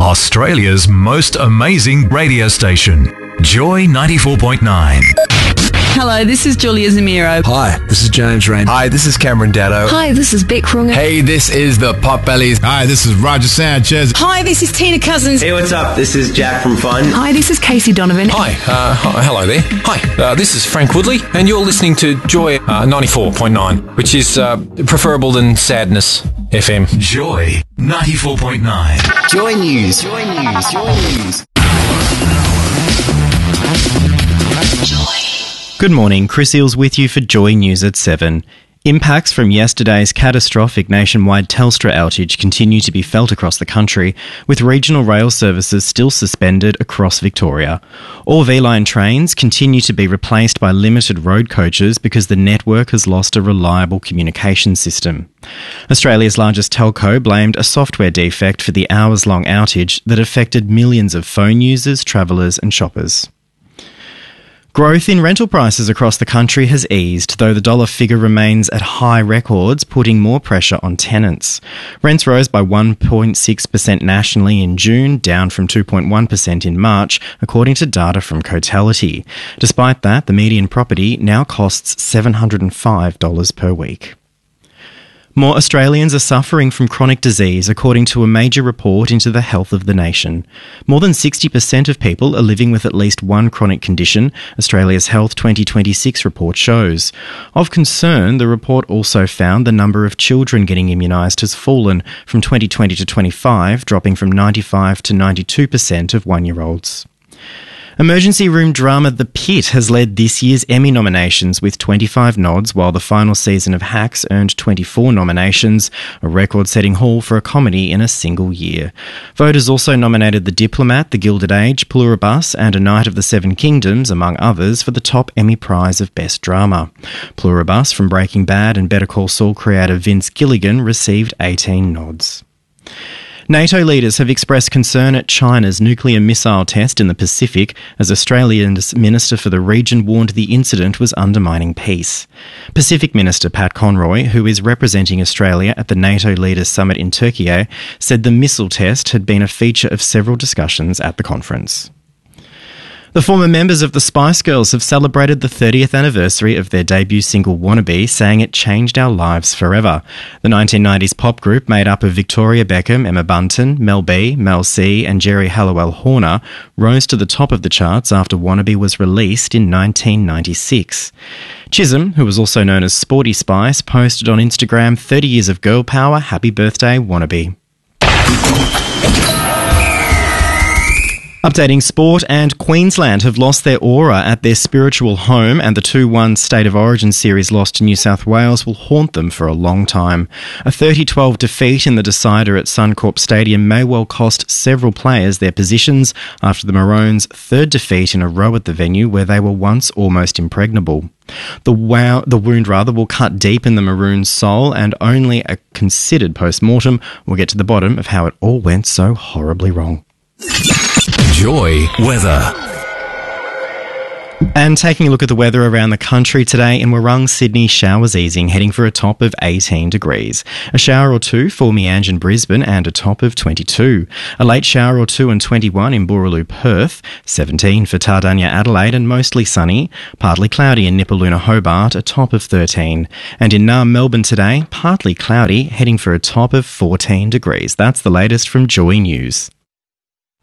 Australia's most amazing radio station, Joy 94.9. Hello, this is Julia Zamiro. Hi, this is James Rain. Hi, this is Cameron Daddo. Hi, this is Beck Runga. Hey, this is the Potbellies. Hi, this is Roger Sanchez. Hi, this is Tina Cousins. Hey, what's up? This is Jack from Fun. Hi, this is Casey Donovan. Hi, hello there. Hi, this is Frank Woodley, and you're listening to Joy 94.9, which is preferable than Sadness FM. Joy 94.9. Joy News. Joy News. Joy News. Good morning, Chris Eels with you for Joy News at 7. Impacts from yesterday's catastrophic nationwide Telstra outage continue to be felt across the country, with regional rail services still suspended across Victoria. All V-Line trains continue to be replaced by limited road coaches because the network has lost a reliable communication system. Australia's largest telco blamed a software defect for the hours-long outage that affected millions of phone users, travellers and shoppers. Growth in rental prices across the country has eased, though the dollar figure remains at high records, putting more pressure on tenants. Rents rose by 1.6% nationally in June, down from 2.1% in March, according to data from Cotality. Despite that, the median property now costs $705 per week. More Australians are suffering from chronic disease, according to a major report into the health of the nation. More than 60% of people are living with at least one chronic condition, Australia's Health 2026 report shows. Of concern, the report also found the number of children getting immunised has fallen from 2020 to 25, dropping from 95 to 92% of 1-year-olds. Emergency room drama The Pit has led this year's Emmy nominations with 25 nods, while the final season of Hacks earned 24 nominations, a record-setting haul for a comedy in a single year. Voters also nominated The Diplomat, The Gilded Age, Pluribus and A Night of the Seven Kingdoms, among others, for the top Emmy prize of Best Drama. Pluribus from Breaking Bad and Better Call Saul creator Vince Gilligan received 18 nods. NATO leaders have expressed concern at China's nuclear missile test in the Pacific as Australia's Minister for the region warned the incident was undermining peace. Pacific Minister Pat Conroy, who is representing Australia at the NATO Leaders Summit in Turkey, said the missile test had been a feature of several discussions at the conference. The former members of the Spice Girls have celebrated the 30th anniversary of their debut single Wannabe, saying it changed our lives forever. The 1990s pop group, made up of Victoria Beckham, Emma Bunton, Mel B, Mel C and Jerry Halliwell Horner, rose to the top of the charts after Wannabe was released in 1996. Chisholm, who was also known as Sporty Spice, posted on Instagram, 30 years of girl power, happy birthday Wannabe. Updating sport, and Queensland have lost their aura at their spiritual home, and the 2-1 State of Origin series lost to New South Wales will haunt them for a long time. A 30-12 defeat in the decider at Suncorp Stadium may well cost several players their positions after the Maroons' third defeat in a row at the venue where they were once almost impregnable. The wound will cut deep in the Maroons' soul, and only a considered post-mortem will get to the bottom of how it all went so horribly wrong. Joy weather. And taking a look at the weather around the country today, in Warrung, Sydney, showers easing, heading for a top of 18 degrees. A shower or two for Meanjin and Brisbane, and a top of 22. A late shower or two and 21 in Boorloo, Perth. 17 for Tardania, Adelaide, and mostly sunny. Partly cloudy in Nipaluna, Hobart, a top of 13. And in Naarm, Melbourne today, partly cloudy, heading for a top of 14 degrees. That's the latest from Joy News.